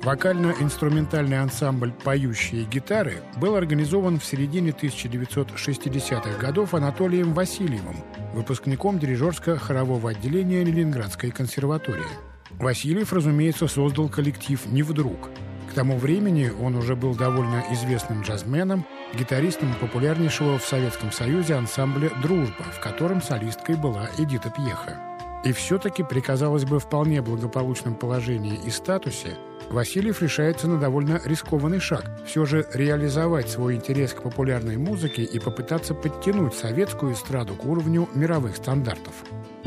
Вокально-инструментальный ансамбль «Поющие гитары» был организован в середине 1960-х годов Анатолием Васильевым, выпускником дирижерско-хорового отделения Ленинградской консерватории. Васильев, разумеется, создал коллектив не вдруг. К тому времени он уже был довольно известным джазменом, гитаристом популярнейшего в Советском Союзе ансамбля «Дружба», в котором солисткой была Эдита Пьеха. И все-таки при, казалось бы, вполне благополучном положении и статусе Васильев решается на довольно рискованный шаг – все же реализовать свой интерес к популярной музыке и попытаться подтянуть советскую эстраду к уровню мировых стандартов.